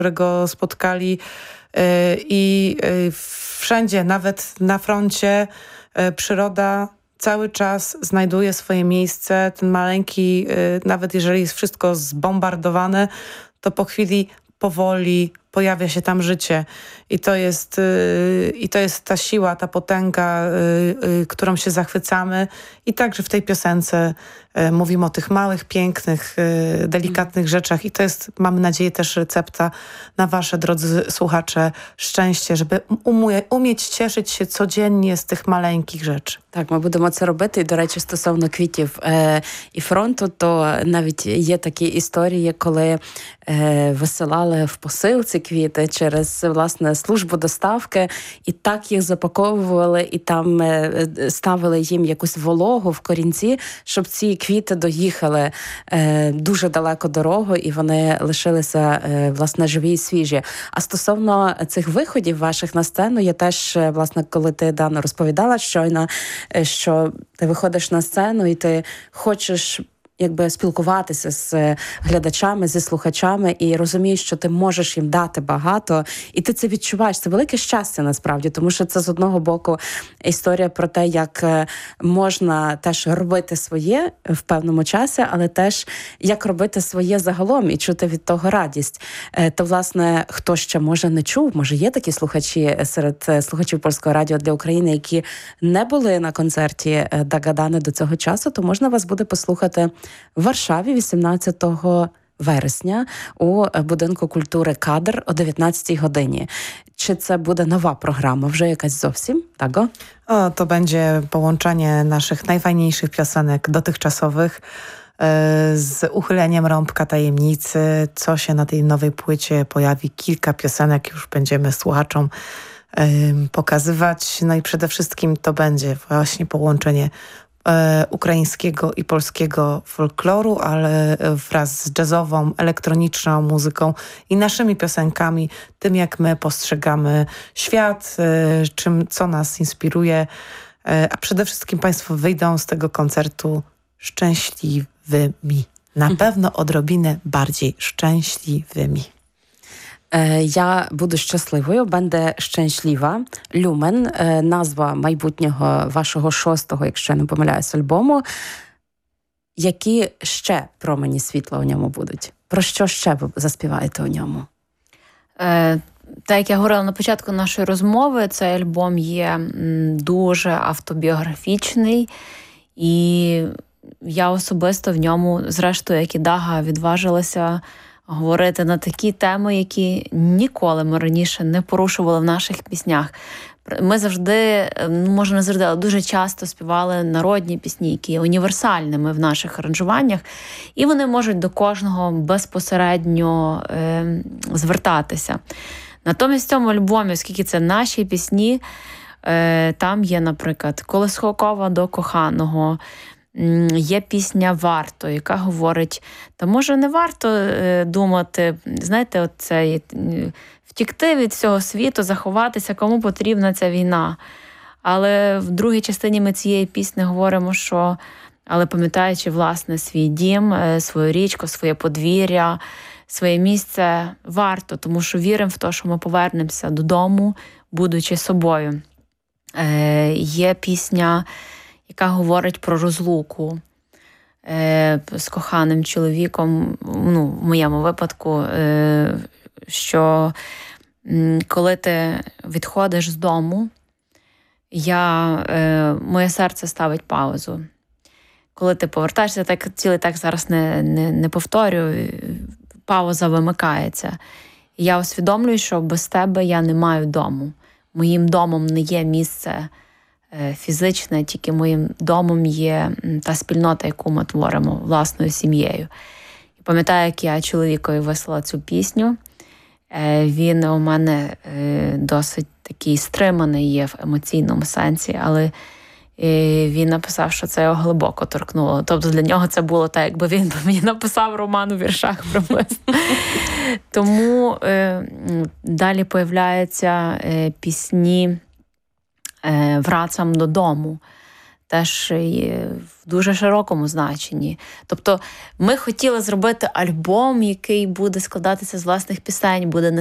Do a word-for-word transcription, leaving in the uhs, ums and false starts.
którego spotkali i wszędzie, nawet na froncie, przyroda cały czas znajduje swoje miejsce. Ten maleńki, nawet jeżeli jest wszystko zbombardowane, to po chwili powoli pojawia się tam życie. I to jest, yy, i to jest ta siła, ta potęga, yy, yy, którą się zachwycamy. I także w tej piosence yy, mówimy o tych małych, pięknych, yy, delikatnych rzeczach. I to jest, mamy nadzieję, też recepta na wasze, drodzy słuchacze, szczęście, żeby umie, umieć cieszyć się codziennie z tych maleńkich rzeczy. Так, ми будемо це робити. І, до речі, стосовно квітів е, і фронту, то навіть є такі історії, коли е, висилали в посилці квіти через, власне, службу доставки, і так їх запаковували, і там е, ставили їм якусь вологу в корінці, щоб ці квіти доїхали е, дуже далеко дорогу, і вони лишилися, е, власне, живі і свіжі. А стосовно цих виходів ваших на сцену, я теж, власне, коли ти, Дано, розповідала щойно, що ти виходиш на сцену і ти хочеш якби спілкуватися з глядачами, зі слухачами і розумієш, що ти можеш їм дати багато, і ти це відчуваєш. Це велике щастя насправді, тому що це з одного боку історія про те, як можна теж робити своє в певному часі, але теж як робити своє загалом і чути від того радість. То, власне, хто ще може не чув, може є такі слухачі серед слухачів Польського радіо для України, які не були на концерті Дагадани до цього часу, то можна вас буде послухати в Варшаві вісімнадцятого вересня у Будинку культури «Кадр» о дев'ятнадцятій годині. Czy це буде нова програма, вже якась зовсім, tak? O, to będzie połączenie naszych najfajniejszych piosenek dotychczasowych z uchyleniem rąbka tajemnicy, co się na tej nowej płycie pojawi. Kilka piosenek już będziemy słuchaczom pokazywać. No i przede wszystkim to będzie właśnie połączenie E, ukraińskiego i polskiego folkloru, ale wraz z jazzową, elektroniczną muzyką i naszymi piosenkami, tym jak my postrzegamy świat, e, czym, co nas inspiruje, e, a przede wszystkim Państwo wyjdą z tego koncertu szczęśliwymi. Na pewno odrobinę bardziej szczęśliwymi. Я буду щасливою, буде щаслива. Люмен, назва майбутнього вашого шостого, якщо я не помиляюсь, альбому. Які ще промені світла у ньому будуть? Про що ще ви заспіваєте у ньому? Е, так, як я говорила на початку нашої розмови, цей альбом є дуже автобіографічний. І я особисто в ньому, зрештою, як і Дага, відважилася говорити на такі теми, які ніколи ми раніше не порушували в наших піснях. Ми завжди, може не завжди, але дуже часто співали народні пісні, які є універсальними в наших аранжуваннях, і вони можуть до кожного безпосередньо е, звертатися. Натомість в цьому альбомі, оскільки це наші пісні, е, там є, наприклад, «Колискова до коханого», є пісня «Варто», яка говорить, та може не варто е, думати, знаєте, от це, втікти від всього світу, заховатися, кому потрібна ця війна. Але в другій частині ми цієї пісні говоримо, що, але пам'ятаючи, власне, свій дім, свою річку, своє подвір'я, своє місце, варто, тому що віримо в те, що ми повернемося додому, будучи собою. Е, є пісня, яка говорить про розлуку е, з коханим чоловіком, ну, в моєму випадку, е, що м, коли ти відходиш з дому, я, е, моє серце ставить паузу. Коли ти повертаєшся, так цілий текст зараз не, не, не повторюю, пауза вимикається. І я усвідомлюю, що без тебе я не маю дому. Моїм домом не є місце фізичне, тільки моїм домом є та спільнота, яку ми творимо власною сім'єю. І пам'ятаю, як я чоловікові вислала цю пісню. Він у мене досить такий стриманий є в емоційному сенсі, але він написав, що це його глибоко торкнуло. Тобто для нього це було так, якби він мені написав роман у віршах приблизно. Тому далі появляються пісні «Врацам додому». теж і в дуже широкому значенні. Тобто ми хотіли зробити альбом, який буде складатися з власних пісень, буде